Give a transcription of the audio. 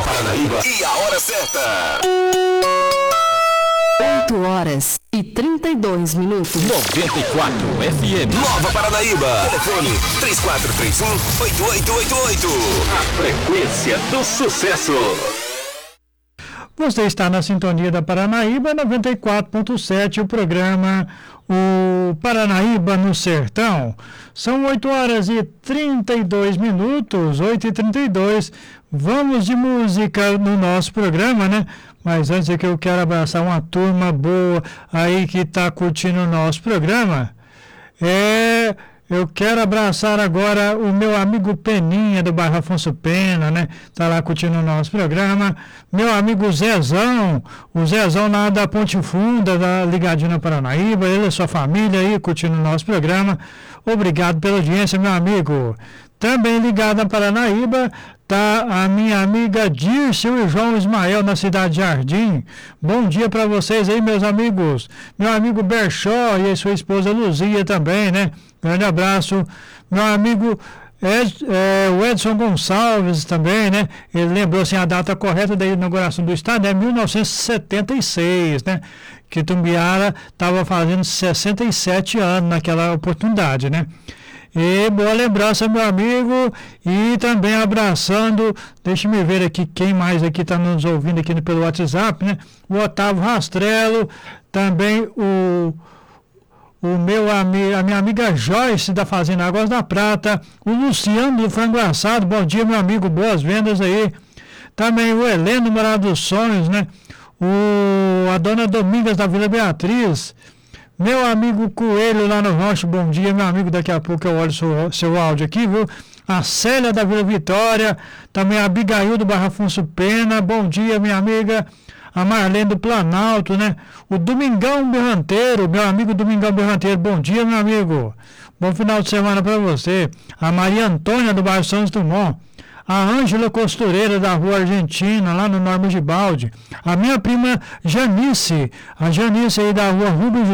Paranaíba e a hora certa. 8h32. 94 FM. Nova Paranaíba. Telefone 3431-8888. A frequência do sucesso. Você está na sintonia da Paranaíba 94.7, o programa O Paranaíba no Sertão. São 8h32, 8h32. Vamos de música no nosso programa, né? Mas antes é que eu quero abraçar uma turma boa aí que está curtindo o nosso programa. Eu quero abraçar agora o meu amigo Peninha, do bairro Afonso Pena, né? Tá lá curtindo o nosso programa. Meu amigo Zezão, o Zezão lá da Ponte Funda, da ligadinho na Paranaíba, ele e sua família aí curtindo o nosso programa. Obrigado pela audiência, meu amigo. Também ligado na Paranaíba tá a minha amiga Dirceu e João Ismael, na cidade de Jardim. Bom dia para vocês aí, meus amigos. Meu amigo Berchó e a sua esposa Luzia também, né? Grande abraço. Meu amigo o Edson Gonçalves também, né? Ele lembrou assim, a data correta da inauguração do estádio é 1976, né? Que Tumbiara estava fazendo 67 anos naquela oportunidade, né? E boa lembrança, meu amigo. E também abraçando, deixa-me ver aqui quem mais aqui está nos ouvindo aqui pelo WhatsApp, né? O Otávio Rastrello, também o meu amigo, a minha amiga Joyce da Fazenda Águas da Prata, o Luciano do Frango Assado, bom dia, meu amigo, boas vendas aí. Também o Heleno Morado dos Sonhos, né? A dona Domingas da Vila Beatriz. Meu amigo Coelho lá no Rancho, bom dia, meu amigo, daqui a pouco eu olho seu áudio aqui, viu? A Célia da Vila Vitória, também a Abigail do Bairro Afonso Pena, bom dia, minha amiga. A Marlene do Planalto, né? O Domingão Berranteiro, meu amigo Domingão Berranteiro, bom dia, meu amigo. Bom final de semana para você. A Maria Antônia do Bairro Santos Dumont. A Ângela Costureira da Rua Argentina, lá no Norma Gibaldi. A minha prima Janice, a Janice aí da Rua Rubens